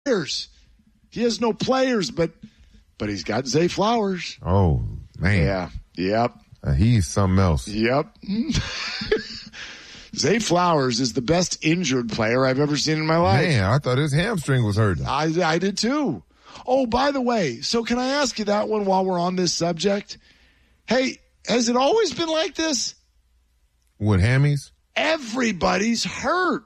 players. He has no players, but he's got Zay Flowers. Oh, man. Yeah. Yep. He's something else. Yep. Zay Flowers is the best injured player I've ever seen in my life. Man, I thought his hamstring was hurting. I did too. Oh, by the way, so can I ask you that one while we're on this subject? Hey, has it always been like this? With hammies? Everybody's hurt.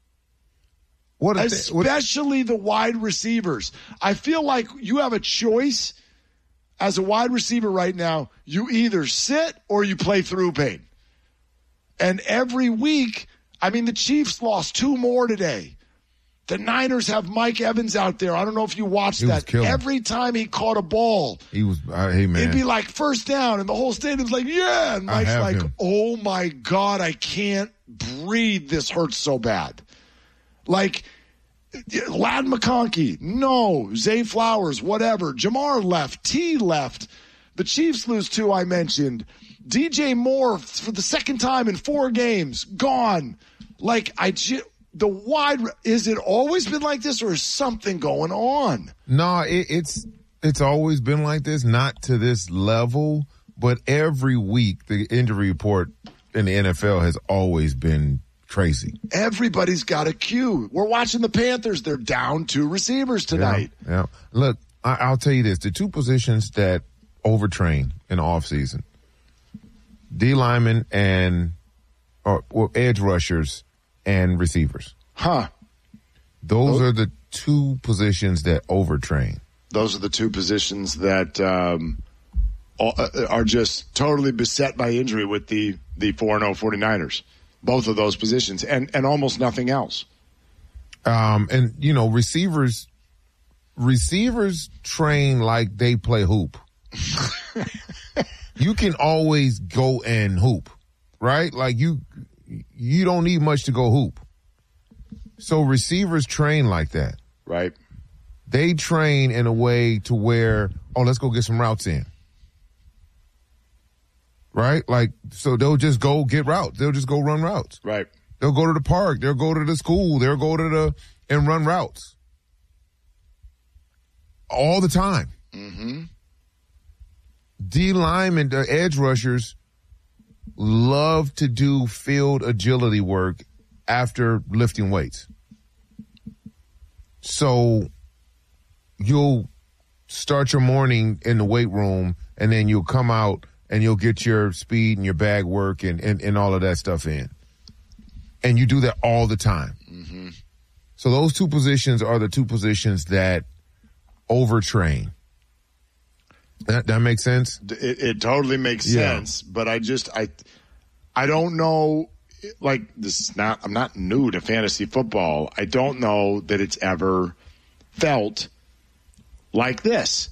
Especially the wide receivers. I feel like you have a choice as a wide receiver right now. You either sit or you play through pain. And every week, the Chiefs lost 2 more today. The Niners have Mike Evans out there. I don't know if you watched that. Every time he caught a ball, he was, hey, man. It'd be like first down, and the whole stadium's like, yeah. And Mike's like, oh, my God, I can't breathe. This hurts so bad. Like, Ladd McConkey, no. Zay Flowers, whatever. Jamar left. T left. The Chiefs lose 2, I mentioned. DJ Moore, for the second time in 4 games, gone. Like, is it always been like this, or is something going on? No, it's always been like this, not to this level, but every week the injury report in the NFL has always been crazy. Everybody's got a cue. We're watching the Panthers. They're down 2 receivers tonight. Yeah. Look, I'll tell you this. The 2 positions that overtrain in the offseason, D linemen and edge rushers and receivers. Those are the 2 positions that overtrain. Those are the 2 positions that are just totally beset by injury with the 4-0 49ers. Both of those positions and almost nothing else. And, receivers train like they play hoop. You can always go and hoop, right? Like you don't need much to go hoop. So receivers train like that. Right. They train in a way to where, let's go get some routes in. Right? Like, so they'll just go get routes. They'll just go run routes. Right. They'll go to the park. They'll go to the school. They'll go to and run routes. All the time. Mm-hmm. D linemen, the edge rushers, love to do field agility work after lifting weights. So you'll start your morning in the weight room, and then you'll come out and you'll get your speed and your bag work and all of that stuff in. And you do that all the time. Mm-hmm. So those 2 positions are the 2 positions that overtrain. That makes sense? It totally makes sense, but I don't know, like, I'm not new to fantasy football. I don't know that it's ever felt like this.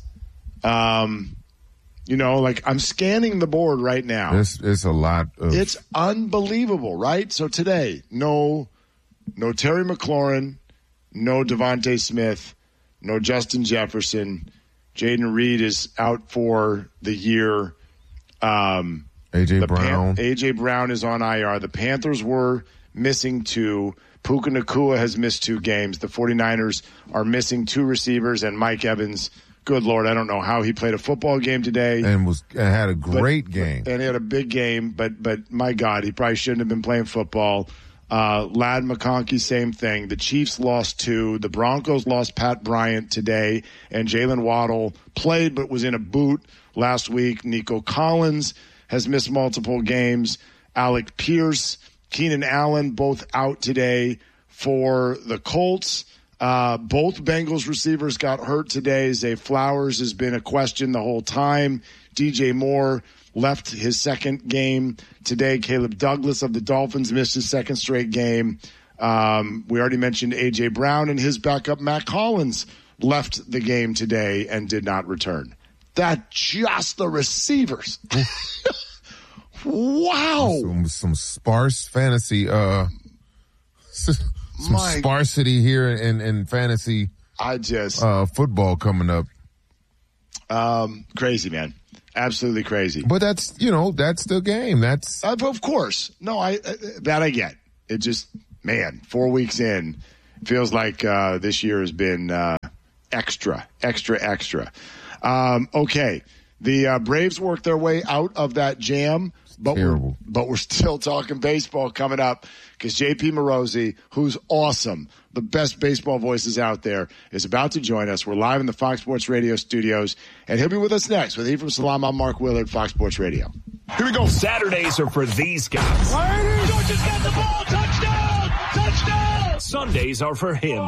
Like, I'm scanning the board right now. It's a lot of... It's unbelievable, right? So today, no Terry McLaurin, no Devontae Smith, no Justin Jefferson. Jaden Reed is out for the year. A.J. Brown. A.J. Brown is on IR. The Panthers were missing 2. Puka Nacua has missed 2 games. The 49ers are missing 2 receivers, and Mike Evans, good Lord, I don't know how he played a football game today. And had a great game. And he had a big game, but my God, he probably shouldn't have been playing football. Ladd McConkey, same thing. The Chiefs lost 2. The Broncos lost Pat Bryant today, and Jalen Waddle played but was in a boot last week. Nico Collins has missed multiple games. Alec Pierce, Keenan Allen, both out today for the Colts. Both Bengals receivers got hurt today. Zay Flowers has been a question the whole time. DJ Moore left his second game today. Caleb Douglas of the Dolphins missed his second straight game. We already mentioned A.J. Brown, and his backup, Matt Collins, left the game today and did not return. That's just the receivers. Wow. Some sparse fantasy, sparsity here in fantasy football coming up. Crazy, man. Absolutely crazy. But that's the game. That's of course. No, I get. It just, man, 4 weeks in, Feels like this year has been extra. Okay, the Braves worked their way out of that jam, but we're still talking baseball coming up because JP Morosi, who's awesome, the best baseball voices out there, is about to join us. We're live in the Fox Sports Radio studios, and he'll be with us next. With Ephraim Salam, I'm Mark Willard, Fox Sports Radio. Here we go. Saturdays are for these guys. Georgia's got the ball. Touchdown! Touchdown! Sundays are for him.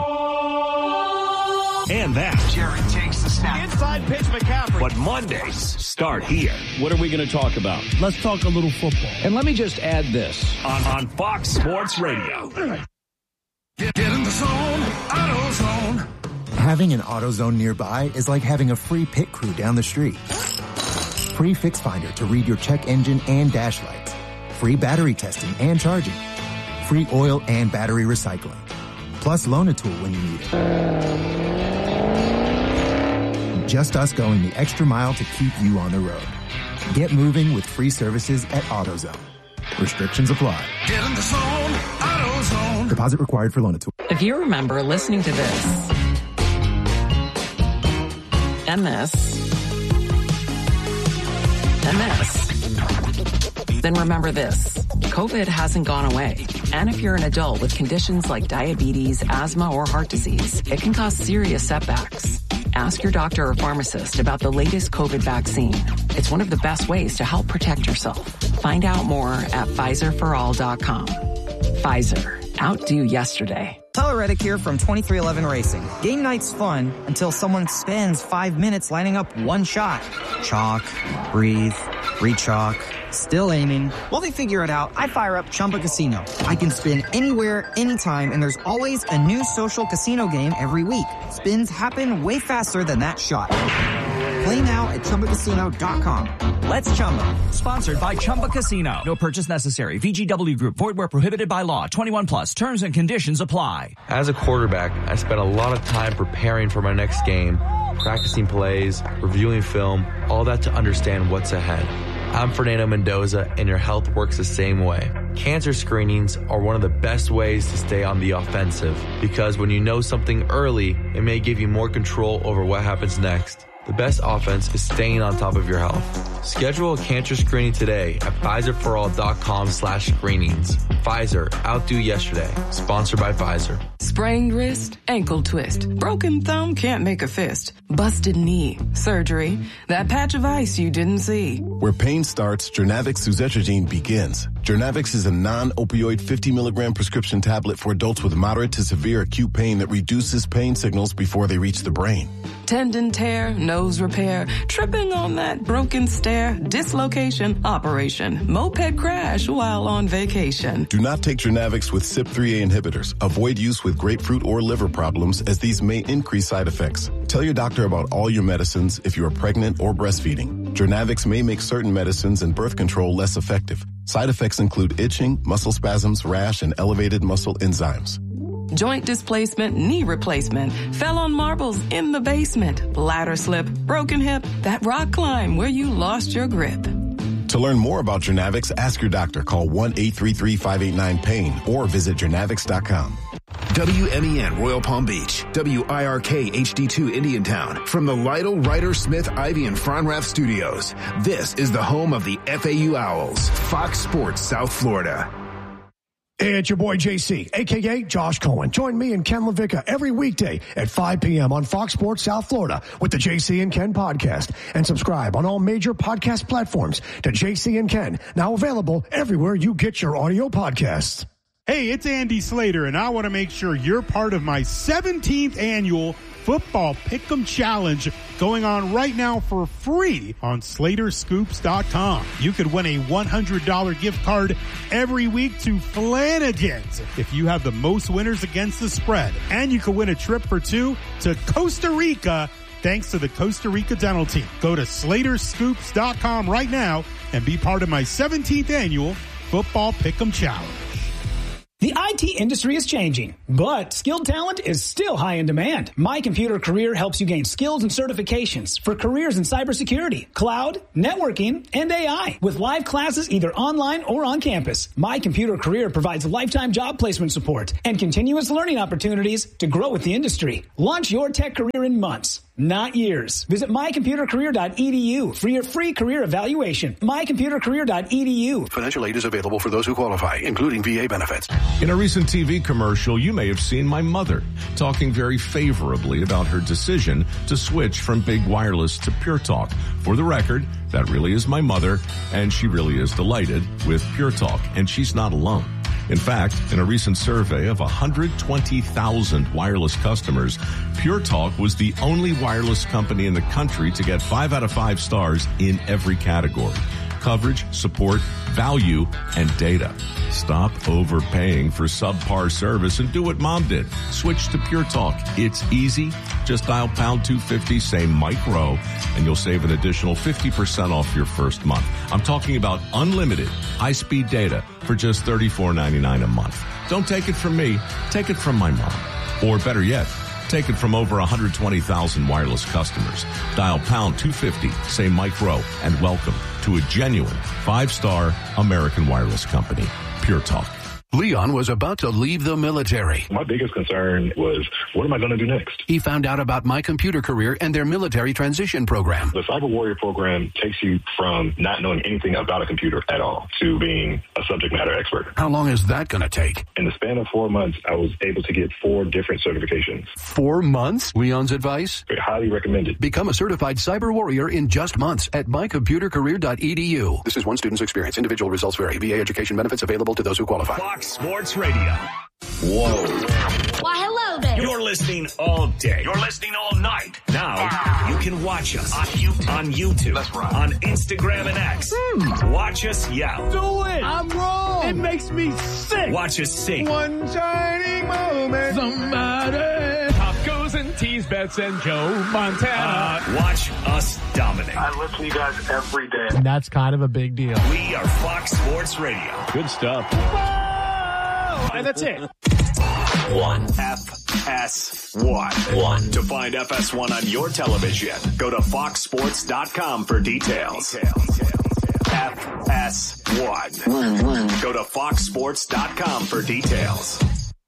And that. Jared takes the snap. Inside pitch McCaffrey. But Mondays start here. What are we going to talk about? Let's talk a little football. And let me just add this. On Fox Sports Radio. Get in the zone. AutoZone. Having an AutoZone nearby is like having a free pit crew down the street. Free Fix Finder to read your check engine and dash lights. Free battery testing and charging. Free oil and battery recycling. Plus Loan-A-Tool when you need it. Just us going the extra mile to keep you on the road. Get moving with free services at AutoZone. Restrictions apply. Get in the zone. AutoZone. Deposit required for Loan-A-Tool. If you remember listening to this and this and this, then remember this. COVID hasn't gone away. And if you're an adult with conditions like diabetes, asthma, or heart disease, it can cause serious setbacks. Ask your doctor or pharmacist about the latest COVID vaccine. It's one of the best ways to help protect yourself. Find out more at PfizerForAll.com. Pfizer. Outdo yesterday. Tyler Reddick here from 2311 Racing. Game night's fun until someone spends 5 minutes lining up one shot. Chalk, breathe, re-chalk, still aiming. While they figure it out, I fire up Chumba Casino. I can spin anywhere, anytime, and there's always a new social casino game every week. Spins happen way faster than that shot. Play now at ChumbaCasino.com. Let's Chumba. Sponsored by Chumba Casino. No purchase necessary. VGW Group. Void where prohibited by law. 21 plus. Terms and conditions apply. As a quarterback, I spent a lot of time preparing for my next game, practicing plays, reviewing film, all that to understand what's ahead. I'm Fernando Mendoza, and your health works the same way. Cancer screenings are one of the best ways to stay on the offensive because when you know something early, it may give you more control over what happens next. The best offense is staying on top of your health. Schedule a cancer screening today at PfizerForAll.com/screenings. Pfizer, outdo yesterday. Sponsored by Pfizer. Sprained wrist, ankle twist, broken thumb, can't make a fist, busted knee, surgery, that patch of ice you didn't see. Where pain starts, Jernavix suzetrigine begins. Jernavix is a non-opioid 50 milligram prescription tablet for adults with moderate to severe acute pain that reduces pain signals before they reach the brain. Tendon tear, nose repair, tripping on that broken stair, dislocation, operation, moped crash while on vacation. Do not take Jernavix with CYP3A inhibitors. Avoid use with grapefruit or liver problems as these may increase side effects. Tell your doctor about all your medicines if you are pregnant or breastfeeding. Jernavix may make certain medicines and birth control less effective. Side effects include itching, muscle spasms, rash, and elevated muscle enzymes. Joint displacement, knee replacement, fell on marbles in the basement, ladder slip, broken hip, that rock climb where you lost your grip. To learn more about Jernavix, ask your doctor. Call 1-833-589-PAIN or visit Jernavix.com. WMEN Royal Palm Beach, WIRK HD2 Indiantown. From the Lytle, Ryder, Smith, Ivy, and Fronrath studios, this is the home of the FAU Owls, Fox Sports South Florida. Hey, it's your boy JC, a.k.a. Josh Cohen. Join me and Ken LaVicka every weekday at 5 p.m. on Fox Sports South Florida with the JC and Ken podcast. And subscribe on all major podcast platforms to JC and Ken, now available everywhere you get your audio podcasts. Hey, it's Andy Slater, and I want to make sure you're part of my 17th annual Football Pick'em Challenge going on right now for free on SlaterScoops.com. You could win a $100 gift card every week to Flanagan's if you have the most winners against the spread. And you could win a trip for two to Costa Rica thanks to the Costa Rica Dental Team. Go to SlaterScoops.com right now and be part of my 17th annual Football Pick'em Challenge. The IT industry is changing, but skilled talent is still high in demand. My Computer Career helps you gain skills and certifications for careers in cybersecurity, cloud, networking, and AI. With live classes either online or on campus, My Computer Career provides lifetime job placement support and continuous learning opportunities to grow with the industry. Launch your tech career in months, not years. Visit mycomputercareer.edu for your free career evaluation. mycomputercareer.edu. Financial aid is available for those who qualify, including VA benefits. In a recent TV commercial, you may have seen my mother talking very favorably about her decision to switch from Big Wireless to Pure Talk. For the record, that really is my mother, and she really is delighted with Pure Talk, and she's not alone. In fact, in a recent survey of 120,000 wireless customers, Pure Talk was the only wireless company in the country to get 5 out of 5 stars in every category: coverage, support, value, and data. Stop overpaying for subpar service and do what Mom did. Switch to Pure Talk. It's easy. Just dial pound 250, say Mike Rowe, and you'll save an additional 50% off your first month. I'm talking about unlimited high-speed data for just $34.99 a month. Don't take it from me. Take it from my mom. Or better yet, take it from over 120,000 wireless customers. Dial pound 250, say Mike Rowe, and welcome to a genuine 5-star American wireless company, Pure Talk. Leon was about to leave the military. My biggest concern was, what am I going to do next? He found out about My Computer Career and their military transition program. The Cyber Warrior program takes you from not knowing anything about a computer at all to being a subject matter expert. How long is that going to take? In the span of 4 months, I was able to get 4 different certifications. 4 months? Leon's advice? Highly recommended. Become a certified Cyber Warrior in just months at mycomputercareer.edu. This is one student's experience. Individual results vary. VA education benefits available to those who qualify. Fox Sports Radio. Whoa. Why, hello there. You're listening all day. You're listening all night. Now, you can watch us on YouTube. That's right. On Instagram and X. Watch us yell. Do it. I'm wrong. It makes me sick. Watch us sing. One shining moment. Somebody. Pop goes and tease Bets and Joe Montana. Watch us dominate. I listen to you guys every day. And that's kind of a big deal. We are Fox Sports Radio. Good stuff. And that's it. One. FS1. To find FS1 on your television, go to foxsports.com for details. FS1. Go to foxsports.com for details.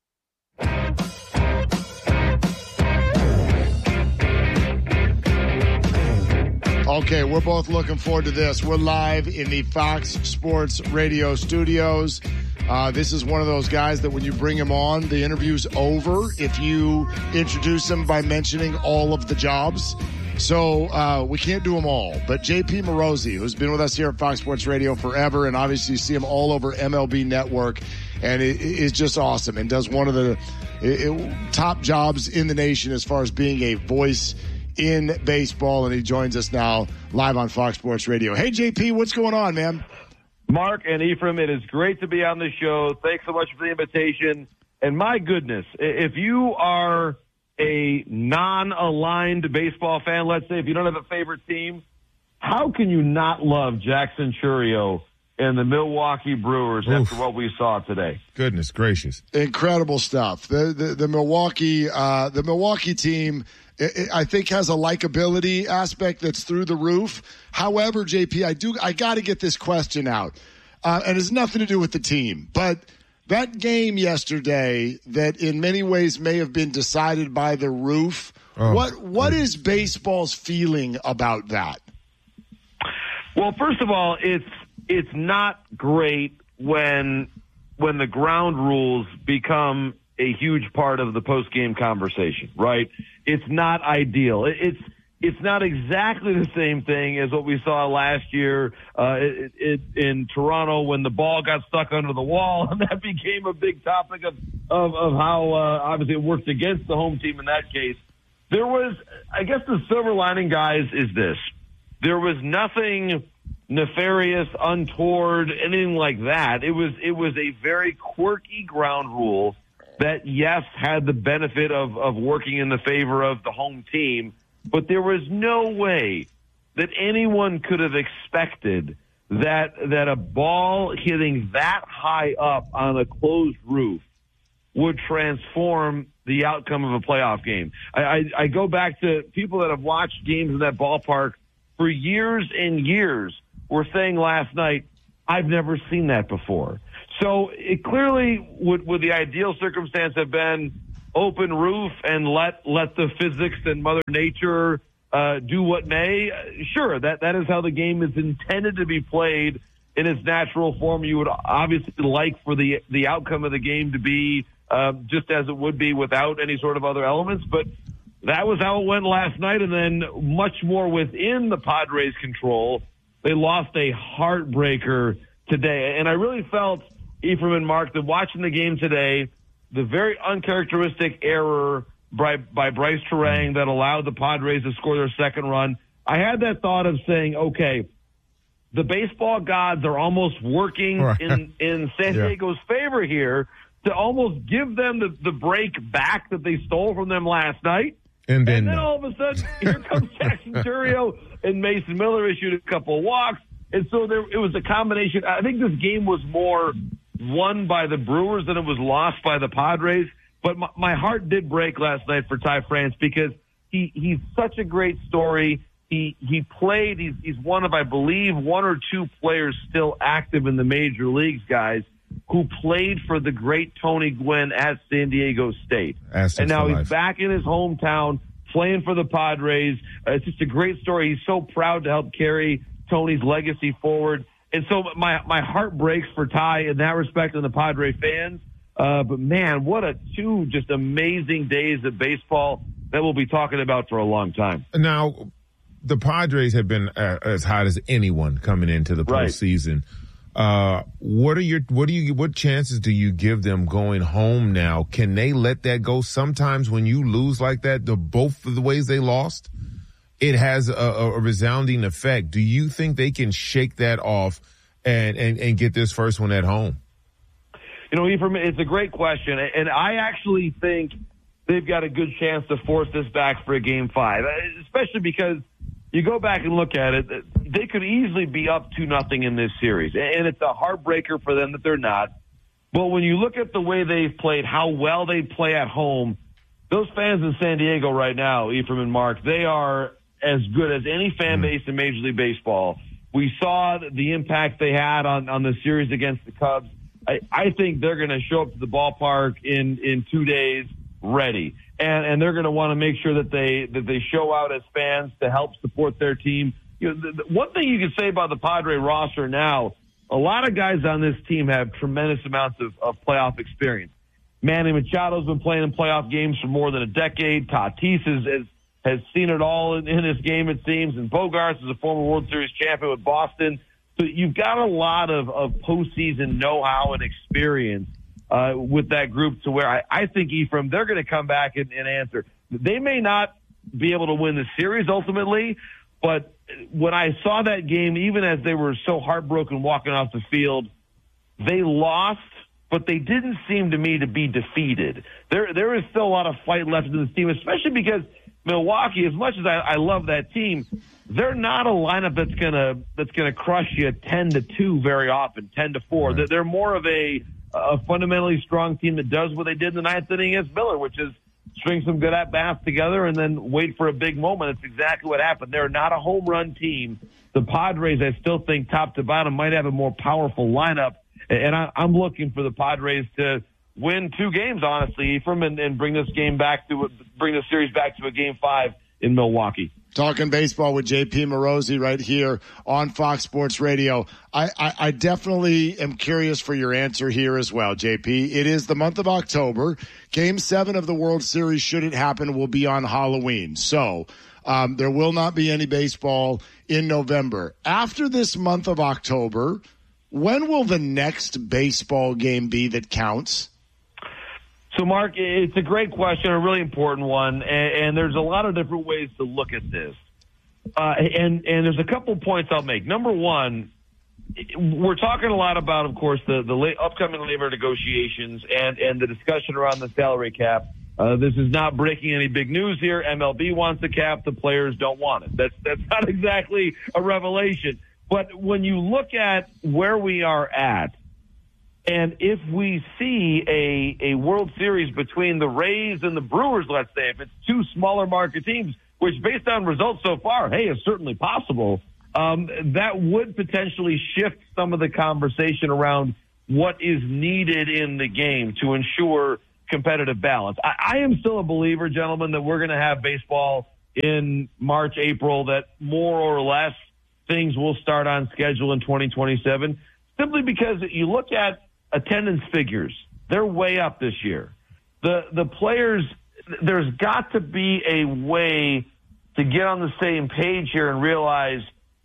Okay, we're both looking forward to this. We're live in the Fox Sports Radio studios. This is one of those guys that when you bring him on, the interview's over if you introduce him by mentioning all of the jobs. So we can't do them all. But JP Morosi, who's been with us here at Fox Sports Radio forever, and obviously you see him all over MLB Network, and it is just awesome and does one of the top jobs in the nation as far as being a voice in baseball, and he joins us now live on Fox Sports Radio. Hey, JP, what's going on, man? Mark and Ephraim, it is great to be on the show. Thanks so much for the invitation. And my goodness, if you are a non-aligned baseball fan, let's say if you don't have a favorite team, how can you not love Jackson Chourio and the Milwaukee Brewers after what we saw today? Goodness gracious. Incredible stuff. The Milwaukee team, I think, has a likability aspect that's through the roof. However, JP, I got to get this question out, and it's nothing to do with the team. But that game yesterday, that in many ways may have been decided by the roof. What is baseball's feeling about that? Well, first of all, it's not great when the ground rules become a huge part of the post-game conversation, right? It's not ideal. It's not exactly the same thing as what we saw last year in Toronto when the ball got stuck under the wall, and that became a big topic of how obviously it worked against the home team in that case. There was, I guess the silver lining, guys, is this. There was nothing nefarious, untoward, anything like that. It was a very quirky ground rule that, yes, had the benefit of working in the favor of the home team, but there was no way that anyone could have expected that a ball hitting that high up on a closed roof would transform the outcome of a playoff game. I go back to people that have watched games in that ballpark for years and years were saying last night, I've never seen that before. So it clearly would the ideal circumstance have been open roof and let the physics and Mother Nature do what may. Sure, that is how the game is intended to be played in its natural form. You would obviously like for the outcome of the game to be just as it would be without any sort of other elements, but that was how it went last night, and then much more within the Padres' control. They lost a heartbreaker today, and I really felt, Ephraim and Mark, that watching the game today, the very uncharacteristic error by Bryce Terang that allowed the Padres to score their second run, I had that thought of saying, okay, the baseball gods are almost working in San Diego's favor here to almost give them the break back that they stole from them last night. And then all of a sudden, here comes Jackson Turrio, and Mason Miller issued a couple of walks. And so it was a combination. I think this game was more won by the Brewers than it was lost by the Padres. But my heart did break last night for Ty France because he's such a great story. He played. He's one of, I believe, one or two players still active in the major leagues, guys, who played for the great Tony Gwynn at San Diego State. And now he's back in his hometown playing for the Padres. It's just a great story. He's so proud to help carry Tony's legacy forward. And so my heart breaks for Ty in that respect and the Padre fans. But, man, what two just amazing days of baseball that we'll be talking about for a long time. Now, the Padres have been as hot as anyone coming into the postseason. What chances do you give them going home now? Can they let that go? Sometimes when you lose like that, both of the ways they lost, it has a resounding effect. Do you think they can shake that off and get this first one at home? You know, Ephraim, it's a great question, and I actually think they've got a good chance to force this back for a Game 5, especially because you go back and look at it, they could easily be up 2-0 in this series, and it's a heartbreaker for them that they're not. But when you look at the way they've played, how well they play at home, those fans in San Diego right now, Ephraim and Mark, they are as good as any fan base in Major League Baseball. We saw the impact they had on the series against the Cubs. I think they're going to show up to the ballpark in 2 days ready. And they're going to want to make sure that they show out as fans to help support their team. You know, the one thing you can say about the Padre roster now, a lot of guys on this team have tremendous amounts of playoff experience. Manny Machado's been playing in playoff games for more than a decade. Tatis has seen it all in this game, it seems. And Bogaerts is a former World Series champion with Boston. So you've got a lot of postseason know-how and experience with that group to where I think, Ephraim, they're going to come back and answer. They may not be able to win the series ultimately, but when I saw that game, even as they were so heartbroken walking off the field, they lost, but they didn't seem to me to be defeated. There is still a lot of fight left in this team, especially because Milwaukee, as much as I love that team, they're not a lineup that's gonna crush you 10-2 very often, 10-4. Right. They're more of a fundamentally strong team that does what they did in the ninth inning against Miller, which is string some good at-bats together and then wait for a big moment. It's exactly what happened. They're not a home run team. The Padres, I still think, top to bottom, might have a more powerful lineup, and I'm looking for the Padres to win 2 games, honestly, Ephraim, and bring this series back to a Game 5 in Milwaukee. Talking baseball with JP Morosi right here on Fox Sports Radio. I definitely am curious for your answer here as well, JP. It is the month of October. Game 7 of the World Series, should it happen, will be on Halloween. So there will not be any baseball in November. After this month of October, when will the next baseball game be that counts? So, Mark, it's a great question, a really important one, and there's a lot of different ways to look at this. And there's a couple points I'll make. Number one, we're talking a lot about, of course, the upcoming labor negotiations and the discussion around the salary cap. This is not breaking any big news here. MLB wants the cap. The players don't want it. That's not exactly a revelation. But when you look at where we are at, and if we see a World Series between the Rays and the Brewers, let's say, if it's two smaller market teams, which based on results so far, hey, is certainly possible, that would potentially shift some of the conversation around what is needed in the game to ensure competitive balance. I am still a believer, gentlemen, that we're going to have baseball in March, April, that more or less things will start on schedule in 2027, simply because you look at attendance figures, they're way up this year. The players, there's got to be a way to get on the same page here and realize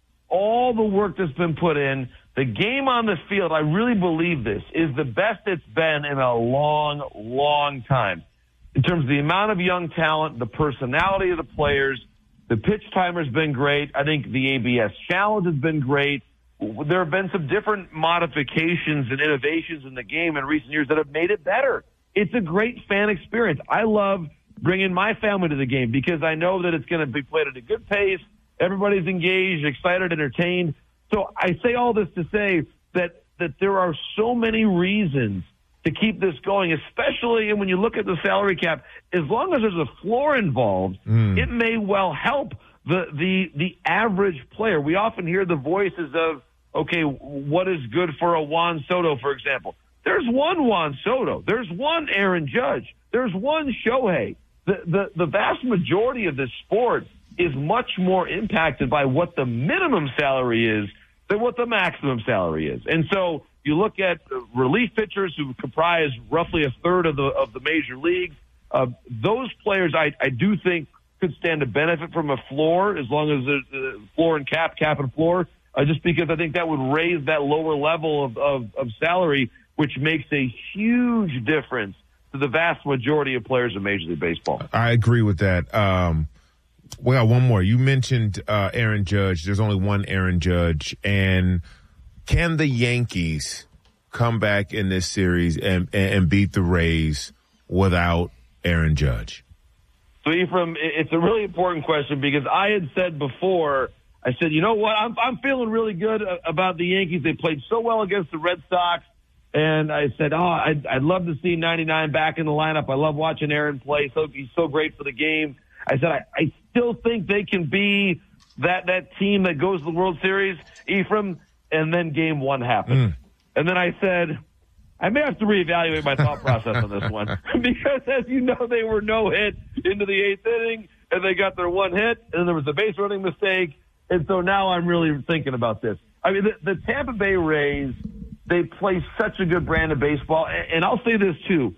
all the work that's been put in. The game on the field, I really believe this, is the best it's been in a long, long time. In terms of the amount of young talent, the personality of the players, the pitch timer's been great. I think the ABS challenge has been great. There have been some different modifications and innovations in the game in recent years that have made it better. It's a great fan experience. I love bringing my family to the game because I know that it's going to be played at a good pace. Everybody's engaged, excited, entertained. So I say all this to say that there are so many reasons to keep this going, especially when you look at the salary cap. As long as there's a floor involved, it may well help the average player. We often hear the voices of, okay, what is good for a Juan Soto, for example? There's one Juan Soto. There's one Aaron Judge. There's one Shohei. The vast majority of this sport is much more impacted by what the minimum salary is than what the maximum salary is. And so you look at relief pitchers who comprise roughly a third of the major leagues. Those players, I do think, could stand to benefit from a floor, as long as the floor and cap and floor, just because I think that would raise that lower level of salary, which makes a huge difference to the vast majority of players in Major League Baseball. I agree with that. We got one more. You mentioned Aaron Judge. There's only one Aaron Judge. And can the Yankees come back in this series and beat the Rays without Aaron Judge? So, Ephraim, it's a really important question because I had said before, I said, you know what, I'm feeling really good about the Yankees. They played so well against the Red Sox. And I said, I'd love to see 99 back in the lineup. I love watching Aaron play. He's so great for the game. I said, I still think they can be that team that goes to the World Series, Ephraim, and then game one happened. And then I said, I may have to reevaluate my thought process on this one because, as you know, they were no hit into the eighth inning, and they got their one hit, and there was a base running mistake. And so now I'm really thinking about this. I mean, the Tampa Bay Rays, they play such a good brand of baseball. And I'll say this, too.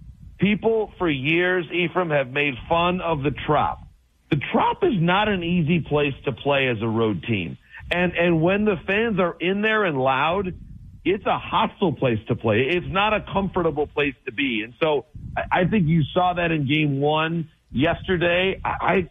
People for years, Ephraim, have made fun of the Trop. The Trop is not an easy place to play as a road team. And when the fans are in there and loud, it's a hostile place to play. It's not a comfortable place to be. And so I think you saw that in game one yesterday.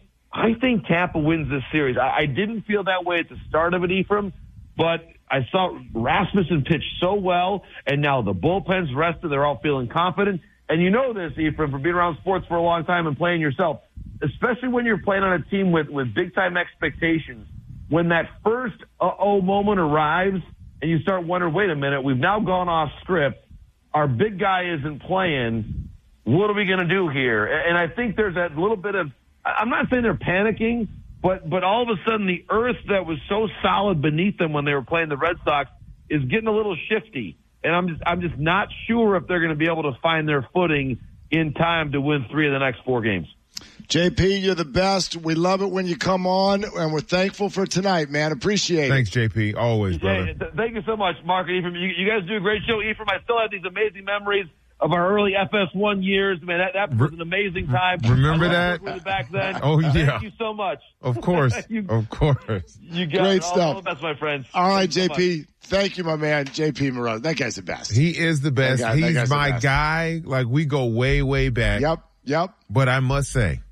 I think Tampa wins this series. I didn't feel that way at the start of it, Ephraim, but I saw Rasmussen pitch so well, and now the bullpen's rested. They're all feeling confident. And you know this, Ephraim, from being around sports for a long time and playing yourself, especially when you're playing on a team with big-time expectations, when that first uh-oh moment arrives and you start wondering, wait a minute, we've now gone off script. Our big guy isn't playing. What are we going to do here? And I think there's that little bit of, I'm not saying they're panicking, but all of a sudden the earth that was so solid beneath them when they were playing the Red Sox is getting a little shifty. And I'm just not sure if they're going to be able to find their footing in time to win 3 of the next 4 games. JP, you're the best. We love it when you come on, and we're thankful for tonight, man. Appreciate it. Thanks, JP. Always, brother. Thank you so much, Mark and Ephraim. You guys do a great show. Ephraim, I still have these amazing memories of our early FS1 years. Man, that was an amazing time. Remember that? Back then. Oh, yeah. Thank you so much. Of course. Of course. You got great it. stuff. All the best, my friends. All right, JP. Thank you, my man. JP Moroz. That guy's the best. He is the best. He's my guy. Like, we go way, way back. Yep. But I must say,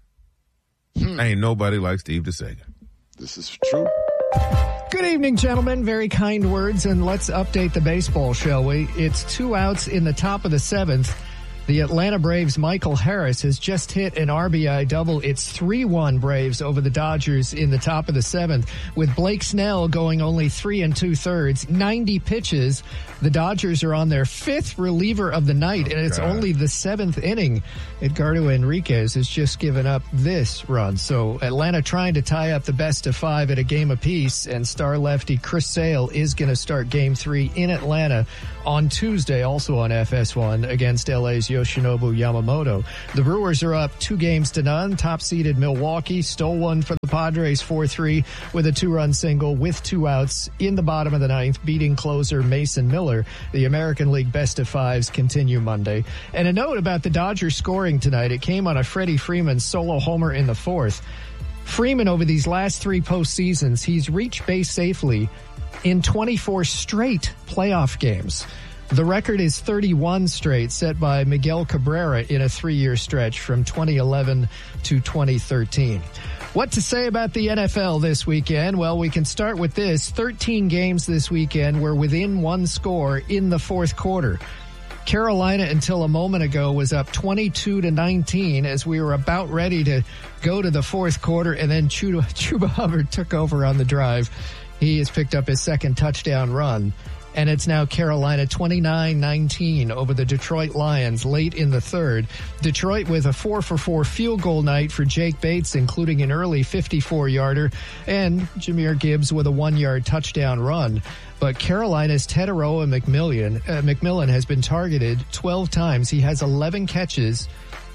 ain't nobody like Steve DeSega. This is true. Good evening, gentlemen. Very kind words, and let's update the baseball, shall we? It's 2 outs in the top of the 7th. The Atlanta Braves' Michael Harris has just hit an RBI double. It's 3-1 Braves over the Dodgers in the top of the 7th, with Blake Snell going only 3 2/3, 90 pitches. The Dodgers are on their 5th reliever of the night, and it's only the 7th inning. Edgardo Enriquez has just given up this run. So Atlanta trying to tie up the best of 5 at a game apiece, and star lefty Chris Sale is going to start Game 3 in Atlanta on Tuesday, also on FS1, against LA's Yoshinobu Yamamoto. The Brewers are up 2-0. Top-seeded Milwaukee stole one for the Padres 4-3 with a 2-run single with 2 outs in the bottom of the 9th, beating closer Mason Miller. The American League best of 5s continue Monday. And a note about the Dodgers scoring tonight. It came on a Freddie Freeman solo homer in the 4th. Freeman, over these last 3 postseasons, he's reached base safely in 24 straight playoff games. The record is 31 straight, set by Miguel Cabrera in a 3-year stretch from 2011 to 2013. What to say about the NFL this weekend? Well, we can start with this. 13 games this weekend were within 1 score in the 4th quarter. Carolina, until a moment ago, was up 22-19 as we were about ready to go to the 4th quarter, and then Chuba Hubbard took over on the drive. He has picked up his 2nd touchdown run, and it's now Carolina 29-19 over the Detroit Lions late in the 3rd. Detroit with a 4-for-4 field goal night for Jake Bates, including an early 54-yarder, and Jahmyr Gibbs with a 1-yard touchdown run. But Carolina's Teteroa McMillan has been targeted 12 times. He has 11 catches,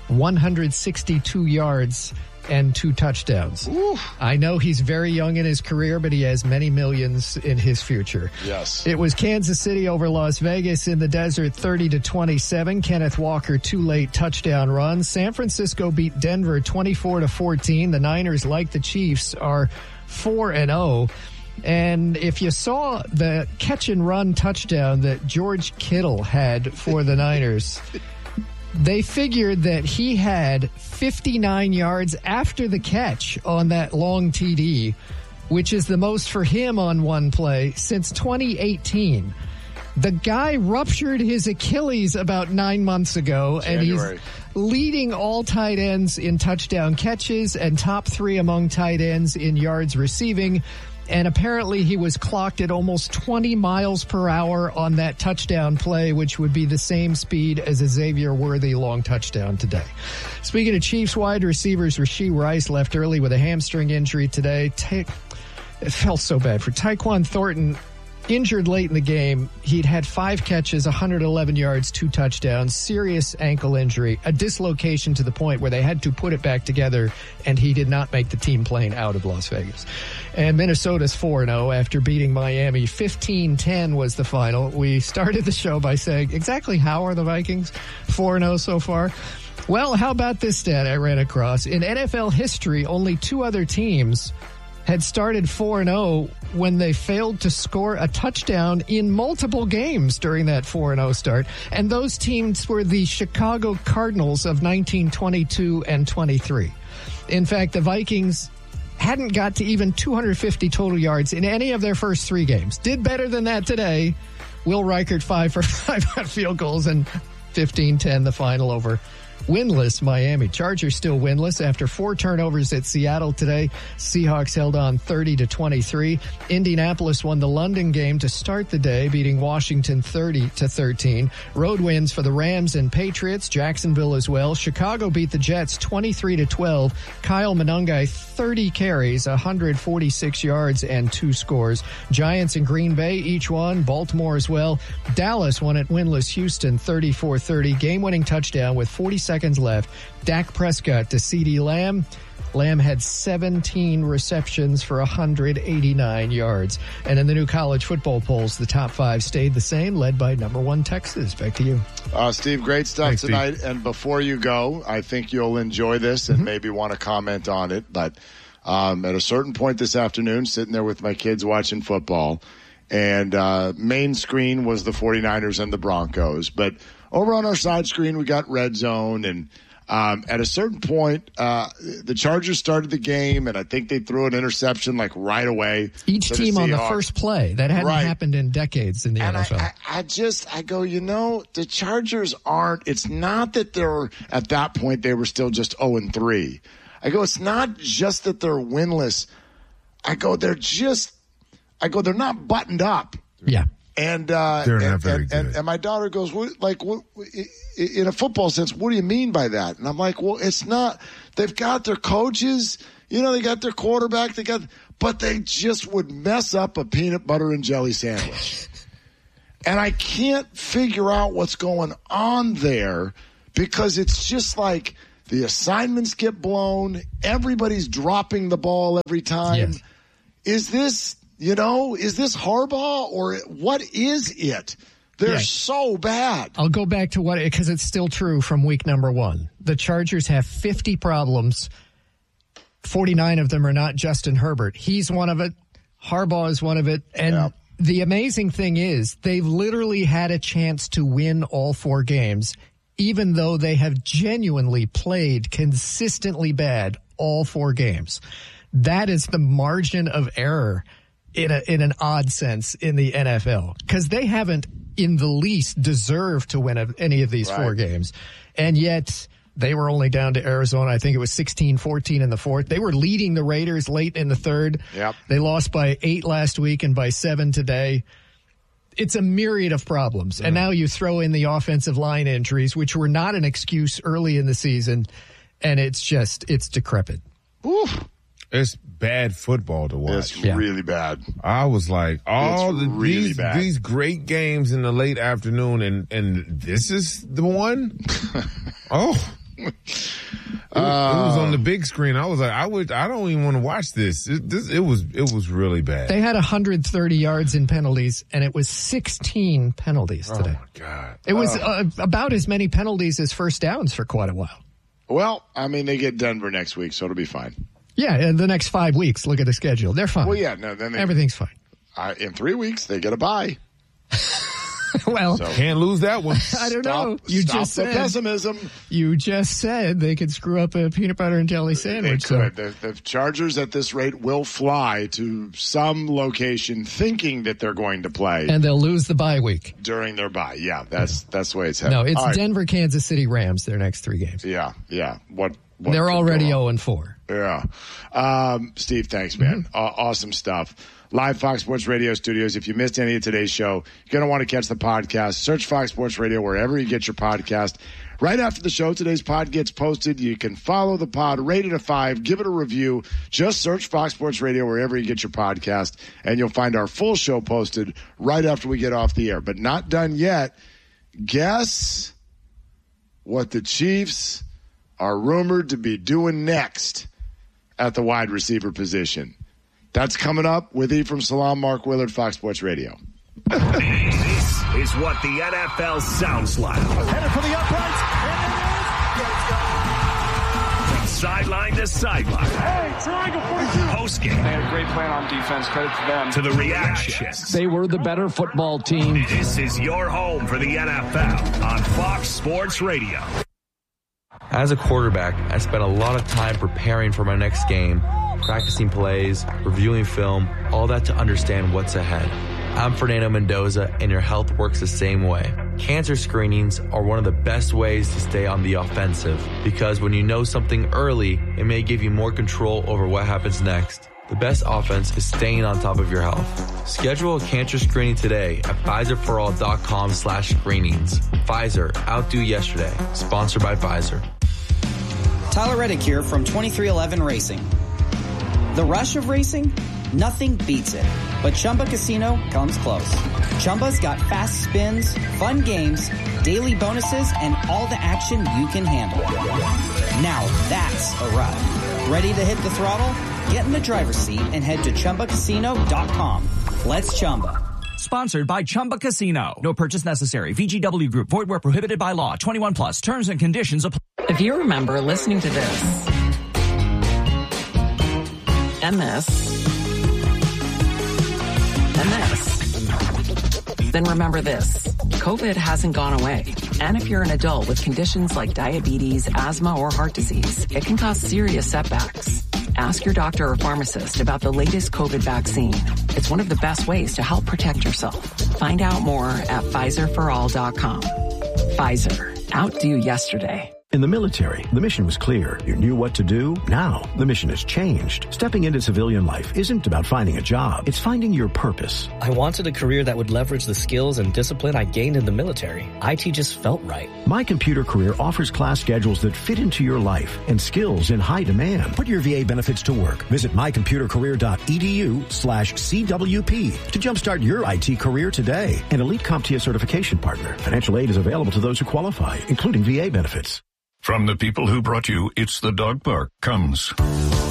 162 yards, and 2 touchdowns. Ooh. I know he's very young in his career, but he has many millions in his future. Yes. It was Kansas City over Las Vegas in the desert, 30-27. Kenneth Walker, 2 late touchdown runs. San Francisco beat Denver 24-14. The Niners, like the Chiefs, are 4-0. And if you saw the catch and run touchdown that George Kittle had for the Niners, they figured that he had 59 yards after the catch on that long TD, which is the most for him on one play since 2018. The guy ruptured his Achilles about 9 months ago, January. and he's leading all tight ends in touchdown catches and top 3 among tight ends in yards receiving. And apparently he was clocked at almost 20 miles per hour on that touchdown play, which would be the same speed as a Xavier Worthy long touchdown today. Speaking of Chiefs wide receivers, Rashee Rice left early with a hamstring injury today. It felt so bad for Tyquan Thornton. Injured late in the game. He'd had 5 catches, 111 yards, 2 touchdowns, serious ankle injury, a dislocation to the point where they had to put it back together, and he did not make the team plane out of Las Vegas. And Minnesota's 4-0 after beating Miami. 15-10 was the final. We started the show by saying, exactly how are the Vikings 4-0 so far? Well, how about this stat I ran across? In NFL history, only 2 other teams had started 4-0 when they failed to score a touchdown in multiple games during that 4-0 start. And those teams were the Chicago Cardinals of 1922 and 23. In fact, the Vikings hadn't got to even 250 total yards in any of their first 3 games. Did better than that today. Will Reichert 5 for 5 on field goals, and 15-10 the final over winless Miami. Chargers still winless after 4 turnovers at Seattle today. Seahawks held on 30-23. Indianapolis won the London game to start the day, beating Washington 30-13. Road wins for the Rams and Patriots. Jacksonville as well. Chicago beat the Jets 23-12. Kyle Monangai 30 carries, 146 yards, and 2 scores. Giants and Green Bay each won. Baltimore as well. Dallas won at winless Houston 34-30. Game-winning touchdown with 40 seconds left. Dak Prescott to CeeDee Lamb. Lamb had 17 receptions for 189 yards. And in the new college football polls, the top 5 stayed the same, led by number 1 Texas. Back to you. Steve, great stuff Thanks, tonight. Steve. And before you go, I think you'll enjoy this and maybe want to comment on it. But at a certain point this afternoon, sitting there with my kids watching football, and main screen was the 49ers and the Broncos. But over on our side screen, we got Red Zone, and At a certain point, the Chargers started the game, and I think they threw an interception like right away. Each team on the first play. That hadn't happened in decades in the NFL. I go, the Chargers aren't. It's not that they're at that point they were still just 0-3. I go, it's not just that they're winless. I go, they're not buttoned up. Yeah. And they're not very good. And my daughter goes, what, in a football sense, what do you mean by that? And I'm like, well, it's not. They've got their coaches, they got their quarterback, but they just would mess up a peanut butter and jelly sandwich. And I can't figure out what's going on there because it's just like the assignments get blown. Everybody's dropping the ball every time. Yes. Is this Harbaugh or what is it? They're so bad. I'll go back to because it's still true from week number 1. The Chargers have 50 problems. 49 of them are not Justin Herbert. He's one of it. Harbaugh is one of it. And the amazing thing is they've literally had a chance to win all 4 games, even though they have genuinely played consistently bad all 4 games. That is the margin of error in an odd sense in the NFL, because they haven't in the least deserved to win any of these 4 games. And yet they were only down to Arizona. I think it was 16-14 in the 4th. They were leading the Raiders late in the 3rd. Yep. They lost by 8 last week and by 7 today. It's a myriad of problems. And now you throw in the offensive line injuries, which were not an excuse early in the season. And it's decrepit. Oof. It's bad football to watch. It's really bad. I was like, these great games in the late afternoon, and this is the one? It was on the big screen. I was like, I don't even want to watch this. It was really bad. They had 130 yards in penalties, and it was 16 penalties today. Oh my God. It was about as many penalties as first downs for quite a while. Well, I mean, they get Denver next week, so it'll be fine. Yeah, in the next 5 weeks, look at the schedule. They're fine. Well, yeah, no, then everything's fine. In 3 weeks, they get a bye. Well, can't lose that one. I don't know. Stop the pessimism. You just said they could screw up a peanut butter and jelly sandwich. They could. The Chargers at this rate will fly to some location thinking that they're going to play. And they'll lose the bye week. During their bye. Yeah, that's the way it's headed. No, it's Denver, Kansas City, Rams, their next 3 games. Yeah. What they're already 0-4. Yeah. Steve, thanks, man. Awesome stuff. Live Fox Sports Radio studios. If you missed any of today's show, you're going to want to catch the podcast. Search Fox Sports Radio wherever you get your podcast. Right after the show, today's pod gets posted. You can follow the pod, rate it a 5, give it a review. Just search Fox Sports Radio wherever you get your podcast, and you'll find our full show posted right after we get off the air. But not done yet. Guess what the Chiefs are rumored to be doing next at the wide receiver position. That's coming up with Ephraim Salaam, Mark Willard, Fox Sports Radio. This is what the NFL sounds like. Headed for the uprights. From sideline to sideline. Hey, triangle 42. Post-game. They had a great plan on defense. Credit to them. To the reactions. They were the better football team. This is your home for the NFL on Fox Sports Radio. As a quarterback, I spent a lot of time preparing for my next game, practicing plays, reviewing film, all that to understand what's ahead. I'm Fernando Mendoza, and your health works the same way. Cancer screenings are one of the best ways to stay on the offensive, because when you know something early, it may give you more control over what happens next. The best offense is staying on top of your health. Schedule a cancer screening today at PfizerForAll.com/screenings. Pfizer, outdo yesterday. Sponsored by Pfizer. Tyler Reddick here from 2311 Racing. The rush of racing? Nothing beats it. But Chumba Casino comes close. Chumba's got fast spins, fun games, daily bonuses, and all the action you can handle. Now that's a ride. Ready to hit the throttle? Get in the driver's seat and head to ChumbaCasino.com. Let's Chumba. Sponsored by Chumba Casino. No purchase necessary. VGW Group. Void where prohibited by law. 21 plus. Terms and conditions apply. If you remember listening to this and this and this, then remember this. COVID hasn't gone away. And if you're an adult with conditions like diabetes, asthma, or heart disease, it can cause serious setbacks. Ask your doctor or pharmacist about the latest COVID vaccine. It's one of the best ways to help protect yourself. Find out more at PfizerForAll.com. Pfizer. Outdo yesterday. In the military, the mission was clear. You knew what to do. Now, the mission has changed. Stepping into civilian life isn't about finding a job. It's finding your purpose. I wanted a career that would leverage the skills and discipline I gained in the military. IT just felt right. My Computer Career offers class schedules that fit into your life and skills in high demand. Put your VA benefits to work. Visit mycomputercareer.edu/CWP to jumpstart your IT career today. An elite CompTIA certification partner. Financial aid is available to those who qualify, including VA benefits. From the people who brought you It's the Dog Park comes